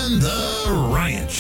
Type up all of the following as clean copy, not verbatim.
on the Ranch.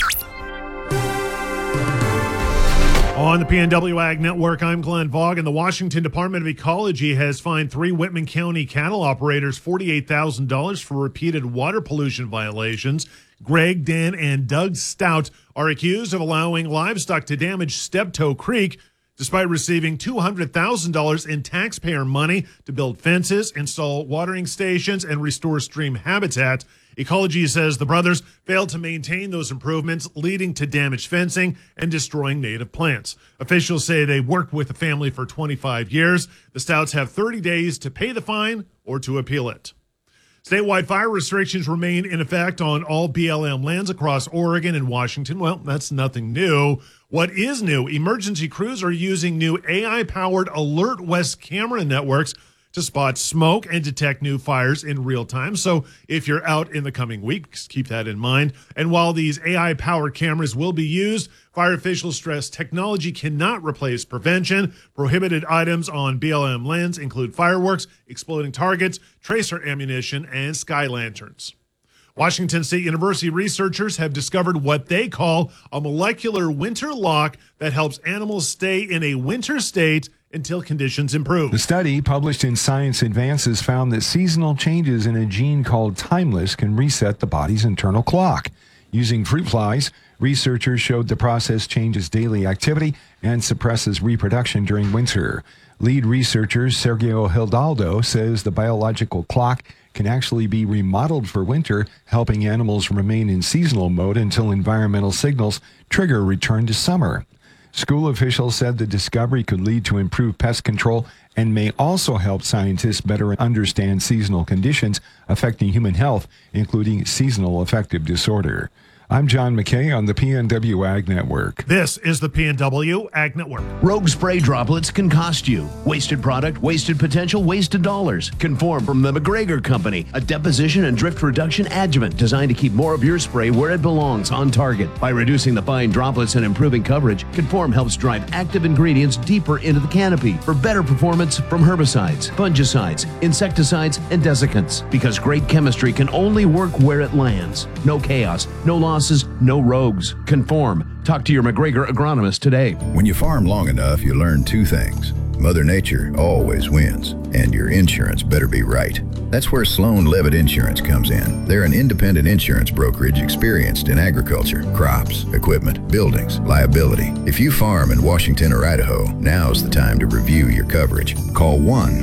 On the PNW Ag Network, I'm Glenn Vaughan, and the Washington Department of Ecology has fined 3 Whitman County cattle operators $48,000 for repeated water pollution violations. Greg, Dan, and Doug Stout are accused of allowing livestock to damage Steptoe Creek, despite receiving $200,000 in taxpayer money to build fences, install watering stations, and restore stream habitat. Ecology says the brothers failed to maintain those improvements, leading to damaged fencing and destroying native plants. Officials say they worked with the family for 25 years. The Stouts have 30 days to pay the fine or to appeal it. Statewide fire restrictions remain in effect on all BLM lands across Oregon and Washington. Well, that's nothing new. What is new? Emergency crews are using new AI-powered Alert West camera networks to spot smoke and detect new fires in real time. So if you're out in the coming weeks, keep that in mind. And while these AI-powered cameras will be used, fire officials stress technology cannot replace prevention. Prohibited items on BLM lands include fireworks, exploding targets, tracer ammunition, and sky lanterns. Washington State University researchers have discovered what they call a molecular winter lock that helps animals stay in a winter state until conditions improve. The study, published in Science Advances, found that seasonal changes in a gene called timeless can reset the body's internal clock. Using fruit flies, researchers showed the process changes daily activity and suppresses reproduction during winter. Lead researcher Sergio Hidalgo says the biological clock can actually be remodeled for winter, helping animals remain in seasonal mode until environmental signals trigger return to summer. School officials said the discovery could lead to improved pest control and may also help scientists better understand seasonal conditions affecting human health, including seasonal affective disorder. I'm John McKay on the PNW Ag Network. This is the PNW Ag Network. Rogue spray droplets can cost you. Wasted product, wasted potential, wasted dollars. Conform from the McGregor Company, a deposition and drift reduction adjuvant designed to keep more of your spray where it belongs, on target. By reducing the fine droplets and improving coverage, Conform helps drive active ingredients deeper into the canopy for better performance from herbicides, fungicides, insecticides, and desiccants. Because great chemistry can only work where it lands. No chaos, no losses, no rogues. Conform. Talk to your McGregor agronomist today. When you farm long enough, you learn 2 things. Mother Nature always wins, and your insurance better be right. That's where Sloan Levitt Insurance comes in. They're an independent insurance brokerage experienced in agriculture, crops, equipment, buildings, liability. If you farm in Washington or Idaho, now's the time to review your coverage. Call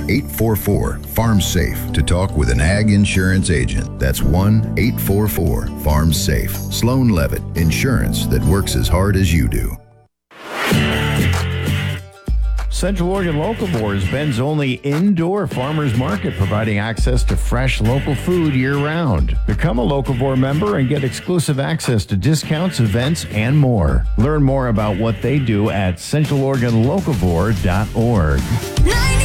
1-844-FARM-SAFE to talk with an ag insurance agent. That's 1-844-FARM-SAFE. Sloan Levitt, insurance that works as hard as you do. Central Oregon Locavore is Bend's only indoor farmers market, providing access to fresh local food year-round. Become a Locavore member and get exclusive access to discounts, events, and more. Learn more about what they do at centraloregonlocavore.org.